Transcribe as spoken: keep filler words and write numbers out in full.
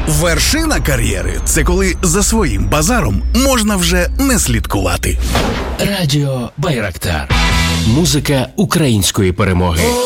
Вершина кар'єри – це коли за своїм базаром можна вже не слідкувати. Радіо Байрактар. Музика української перемоги.